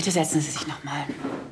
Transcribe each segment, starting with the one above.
Bitte setzen Sie sich noch mal.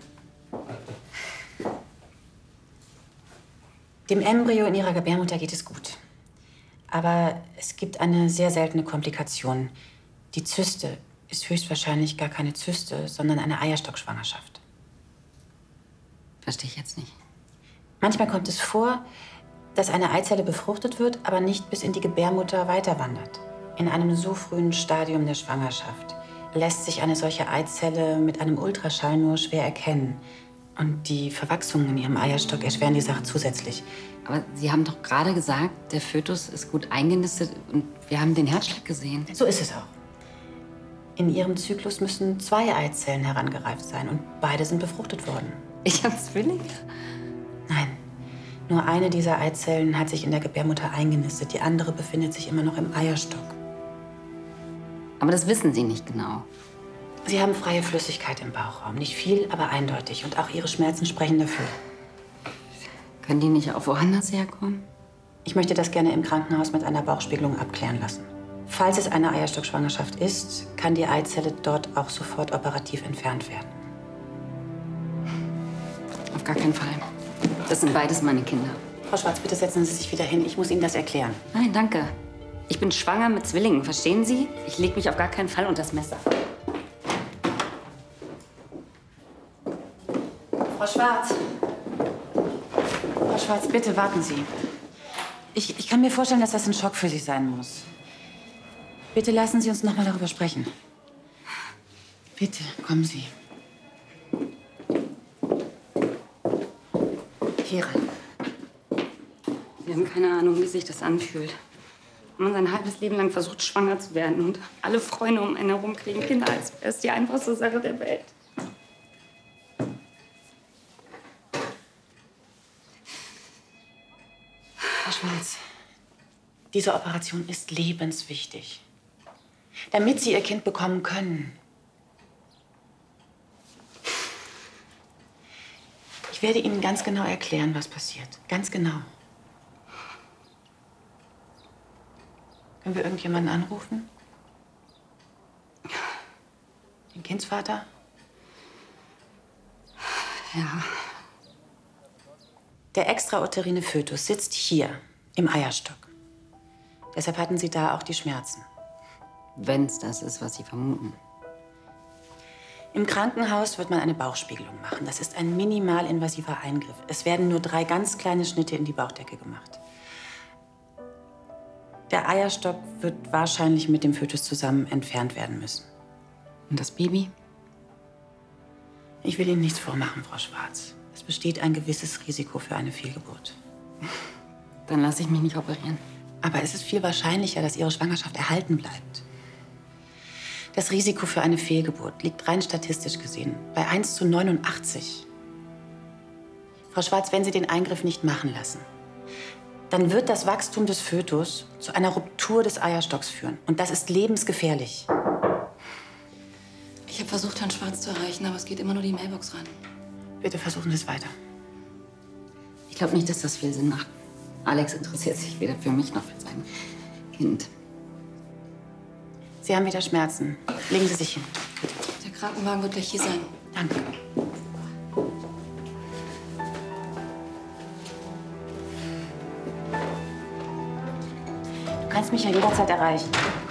Dem Embryo in Ihrer Gebärmutter geht es gut. Aber es gibt eine sehr seltene Komplikation. Die Zyste ist höchstwahrscheinlich gar keine Zyste, sondern eine Eierstockschwangerschaft. Verstehe ich jetzt nicht. Manchmal kommt es vor, dass eine Eizelle befruchtet wird, aber nicht bis in die Gebärmutter weiterwandert. In einem so frühen Stadium der Schwangerschaft lässt sich eine solche Eizelle mit einem Ultraschall nur schwer erkennen. Und die Verwachsungen in ihrem Eierstock erschweren die Sache zusätzlich. Aber Sie haben doch gerade gesagt, der Fötus ist gut eingenistet und wir haben den Herzschlag gesehen. So ist es auch. In ihrem Zyklus müssen 2 Eizellen herangereift sein und beide sind befruchtet worden. Ich habe Zwillinge? Nein, nur eine dieser Eizellen hat sich in der Gebärmutter eingenistet. Die andere befindet sich immer noch im Eierstock. Aber das wissen Sie nicht genau. Sie haben freie Flüssigkeit im Bauchraum. Nicht viel, aber eindeutig. Und auch Ihre Schmerzen sprechen dafür. Können die nicht auch woanders herkommen? Ich möchte das gerne im Krankenhaus mit einer Bauchspiegelung abklären lassen. Falls es eine Eierstockschwangerschaft ist, kann die Eizelle dort auch sofort operativ entfernt werden. Auf gar keinen Fall. Das sind beides meine Kinder. Frau Schwarz, bitte setzen Sie sich wieder hin. Ich muss Ihnen das erklären. Nein, danke. Ich bin schwanger mit Zwillingen, verstehen Sie? Ich lege mich auf gar keinen Fall unter das Messer. Frau Schwarz. Frau Schwarz, bitte warten Sie. Ich kann mir vorstellen, dass das ein Schock für Sie sein muss. Bitte lassen Sie uns noch mal darüber sprechen. Bitte, kommen Sie. Hier rein. Wir haben keine Ahnung, wie sich das anfühlt. Wenn man sein halbes Leben lang versucht, schwanger zu werden und alle Freunde um einen herum kriegen Kinder, als wäre es die einfachste Sache der Welt. Frau Schwarz, diese Operation ist lebenswichtig, damit Sie Ihr Kind bekommen können. Ich werde Ihnen ganz genau erklären, was passiert. Ganz genau. Können wir irgendjemanden anrufen? Den Kindsvater? Ja. Der extrauterine Fötus sitzt hier im Eierstock. Deshalb hatten Sie da auch die Schmerzen. Wenn es das ist, was Sie vermuten. Im Krankenhaus wird man eine Bauchspiegelung machen. Das ist ein minimalinvasiver Eingriff. Es werden nur 3 ganz kleine Schnitte in die Bauchdecke gemacht. Der Eierstock wird wahrscheinlich mit dem Fötus zusammen entfernt werden müssen. Und das Baby? Ich will Ihnen nichts vormachen, Frau Schwarz. Es besteht ein gewisses Risiko für eine Fehlgeburt. Dann lasse ich mich nicht operieren. Aber es ist viel wahrscheinlicher, dass Ihre Schwangerschaft erhalten bleibt. Das Risiko für eine Fehlgeburt liegt rein statistisch gesehen bei 1:89. Frau Schwarz, wenn Sie den Eingriff nicht machen lassen, dann wird das Wachstum des Fötus zu einer Ruptur des Eierstocks führen. Und das ist lebensgefährlich. Ich habe versucht, Herrn Schwarz zu erreichen, aber es geht immer nur die Mailbox ran. Bitte versuchen Sie es weiter. Ich glaube nicht, dass das viel Sinn macht. Alex interessiert sich weder für mich noch für sein Kind. Sie haben wieder Schmerzen. Legen Sie sich hin. Bitte. Der Krankenwagen wird gleich hier sein. Danke. Du kannst mich ja jederzeit erreichen.